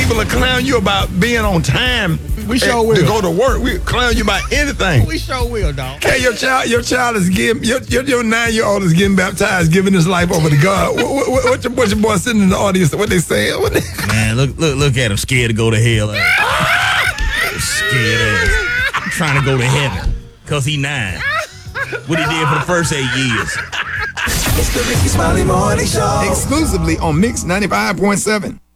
people are clown you about being on time. We sure will. To go to work. We clown you about anything. We sure will, dog. Okay, your child is getting your 9-year-old is getting baptized, giving his life over to God. What your boy sitting in the audience? What they saying? Man, look at him, scared to go to hell. Scared ass. Trying to go to heaven because he 9. What he did for the first 8 years. It's the Ricky Smiley Morning Show. Exclusively on Mix 95.7.